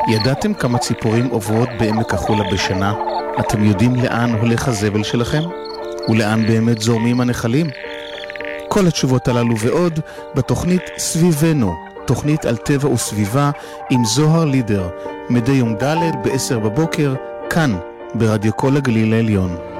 ידעתם כמה ציפורים עוברות בעמק החולה בשנה? אתם יודעים לאן הולך הזבל שלכם? ולאן באמת זורמים הנחלים? כל התשובות הללו ועוד בתוכנית סביבנו, תוכנית על טבע וסביבה עם זוהר לידר, מדי יום ד' ב-10 בבוקר, כאן ברדיו כל הגליל העליון.